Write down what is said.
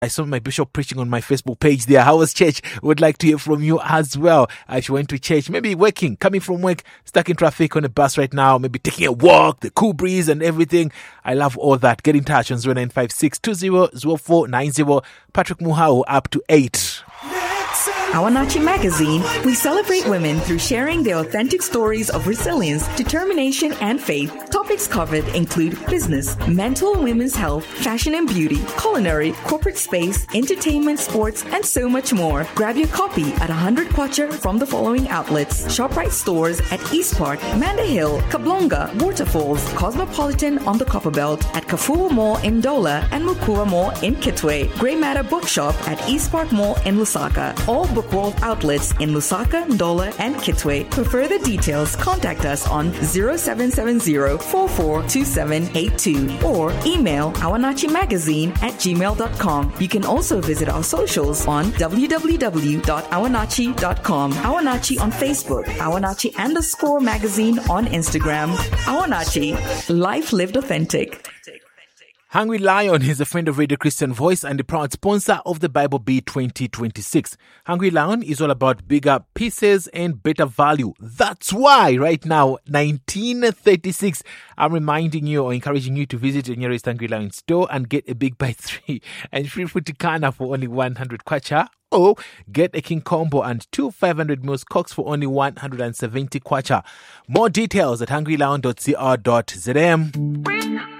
I saw my bishop preaching on my Facebook page there. How was church? Would like to hear from you as well. If you went to church, maybe working, coming from work, stuck in traffic on a bus right now, maybe taking a walk, the cool breeze and everything. I love all that. Get in touch on 0956 200490. Patrick Muhao up to 8. Awanachi Magazine, we celebrate women through sharing their authentic stories of resilience, determination, and faith. Topics covered include business, mental and women's health, fashion and beauty, culinary, corporate space, entertainment, sports, and so much more. Grab your copy at 100 kwacha from the following outlets: ShopRite stores at East Park, Manda Hill, Kablonga, Waterfalls, Cosmopolitan on the Copperbelt, at Kafua Mall in Dola, and Mukua Mall in Kitwe. Grey Matter Bookshop at East Park Mall in Lusaka. All Bookworld outlets in Lusaka, Ndola, and Kitwe. For further details, contact us on 0770-442782 or email awanachimagazine@gmail.com. You can also visit our socials on www.awanachi.com. Awanachi on Facebook, Awanachi_magazine on Instagram. Awanachi, life lived authentic. Hungry Lion is a friend of Radio Christian Voice and the proud sponsor of the Bible Beat 2026. Hungry Lion is all about bigger pieces and better value. That's why right now, 1936, I'm reminding you or encouraging you to visit your nearest Hungry Lion store and get a big bite 3 and free Futikana for only 100 kwacha. Or get a King Combo and 2 500ml cocks for only 170 kwacha. More details at hungrylion.co.zm.